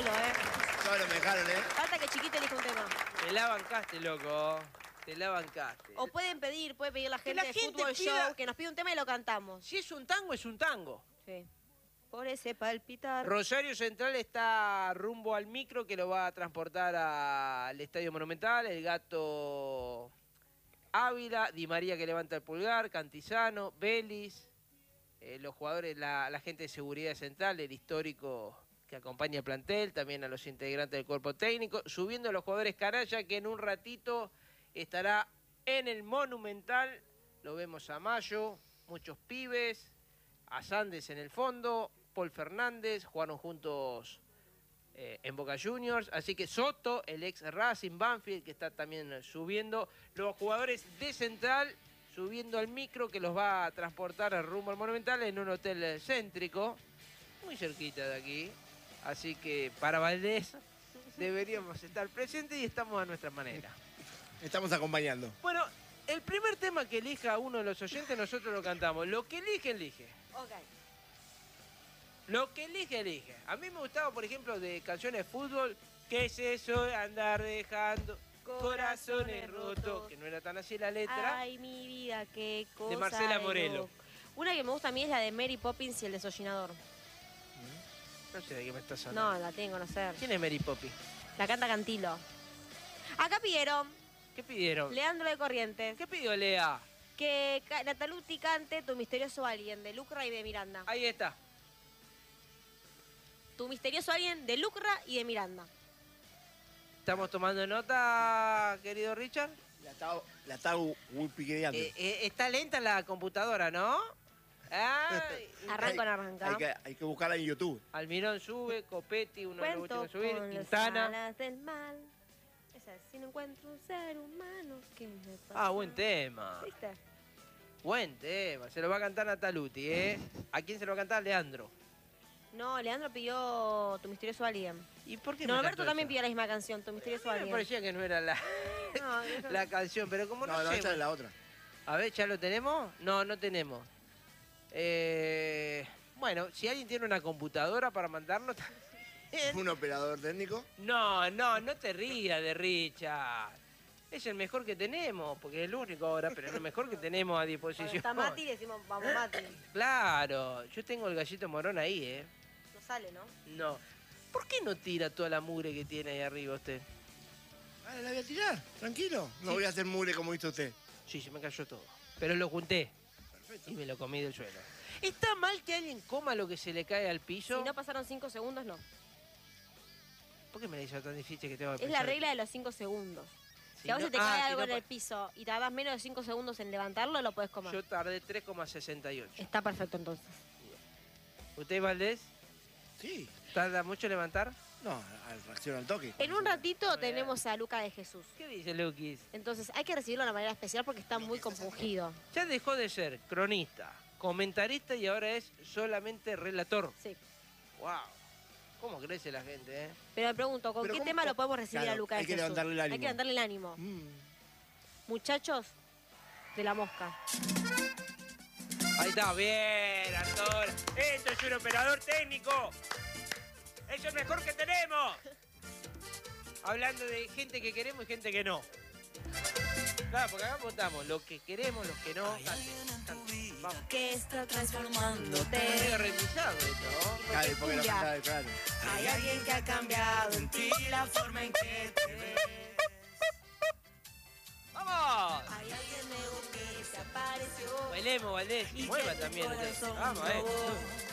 solo, Solo me dejaron, Falta que Chiquito elija un tema. Te la bancaste, loco. Te la bancaste. O puede pedir la gente la de gente Fútbol pida- Show que nos pide un tema y lo cantamos. Si es un tango, es un tango. Sí. Por ese palpitar. Rosario Central está rumbo al micro que lo va a transportar al Estadio Monumental. El Gato Ávila, Di María que levanta el pulgar, Cantizano, Vélez, los jugadores, la gente de seguridad central, el histórico que acompaña el plantel, también a los integrantes del cuerpo técnico, subiendo a los jugadores canalla que en un ratito estará en el Monumental. Lo vemos a Mayo, muchos pibes, a Sandes en el fondo, Paul Fernández, jugaron juntos en Boca Juniors, así que Soto, el ex Racing, Banfield, que está también subiendo, los jugadores de Central subiendo al micro que los va a transportar rumbo al Monumental en un hotel céntrico, muy cerquita de aquí, así que para Valdés deberíamos estar presentes y estamos a nuestra manera. Estamos acompañando. Bueno, el primer tema que elija uno de los oyentes nosotros lo cantamos, lo que elige, elige. Ok. Lo que elige, elige. A mí me gustaba, por ejemplo, de canciones de fútbol, ¿qué es eso de andar dejando corazones rotos? Que no era tan así la letra. Ay, mi vida, qué cosa. De Marcela Morelo. loco. Una que me gusta a mí es la de Mary Poppins y el desollinador. No sé de qué me estás hablando. No, la tengo, no sé. ¿Quién es Mary Poppy? La canta Cantilo. Acá pidieron, ¿Qué pidieron? Leandro de Corrientes, ¿Qué pidió Lea? que Nataluti cante Tu misterioso alguien, de Lucra y de Miranda. Ahí está. Tu misterioso alguien, de Lucra y de Miranda. ¿Estamos tomando nota, querido Richard? La está wikipediando. Está lenta la computadora, ¿no? Ay, Hay que buscarla en YouTube. Almirón sube, Copetti, uno de los Cuento últimos a subir, con las Quintana. alas del mal. Esa es, si no encuentro un ser humano que me pasa. Ah, buen tema. ¿Viste? Buen tema. Se lo va a cantar Nataluti, ¿eh? ¿A quién se lo va a cantar? Leandro. No, Leandro pidió Tu misterioso alguien. ¿Y por qué No, me Alberto cantó también esa? pidió la misma canción, Tu misterioso Me alguien. parecía que no era la, No, eso- la canción, pero como no, No, sé. esa es la otra. A ver, ¿ya lo tenemos? No, no tenemos. Bueno, si alguien tiene una computadora para mandarnos... Un operador técnico. No, no te rías de Richard. Es el mejor que tenemos, porque es el único ahora, pero es el mejor que tenemos a Cuando disposición. está Mati, decimos, vamos Mati. Claro, yo tengo el gallito morón ahí, ¿eh? No sale, ¿no? No. ¿Por qué no tira toda la mugre que tiene ahí arriba usted? Ah, la voy a tirar, tranquilo. No Sí. voy a hacer mugre como hizo usted. Sí, se me cayó todo. Pero lo junté. Perfecto. Y me lo comí del suelo. ¿Está mal que alguien coma lo que se le cae al piso? Si no pasaron 5 segundos, no. ¿Por qué me la hizo tan difícil que tengo que Es la pensar? regla de los 5 segundos. Si a vos no- se te cae si algo no en el pa- piso y tardás menos de 5 segundos en levantarlo, lo podés comer. Yo tardé 3,68. Está perfecto entonces. ¿Usted, Valdés, Sí. tarda mucho en levantar? No, reacciona al toque. En un ratito tenemos a Luca de Jesús. ¿Qué dice Lukis? Entonces hay que recibirlo de una manera especial porque está muy compungido. Ya dejó de ser cronista, comentarista y ahora es solamente relator. Sí. ¡Wow! ¿Cómo crece la gente, eh? Pero me pregunto, ¿con Pero qué ¿cómo- tema lo podemos recibir Claro, a Luca de hay que Jesús? levantarle el ánimo. Hay que levantarle el ánimo. Muchachos de la mosca. Ahí está, bien, Artur. Esto es un operador técnico. Es el mejor que tenemos. Hablando de gente que queremos y gente que no. Claro, porque acá votamos los que queremos, los que no. Cante. Vamos. Que está Está transformándote. medio revisado esto, ¿no? Claro, porque lo cumbia. cantaba, claro. Hay alguien que ha cambiado en ti la forma en que te ves. ¡Vamos! Hay alguien nuevo que se apareció. Bailemos, Valdés. Y Mueva que tu también. corazón Vamos, robó.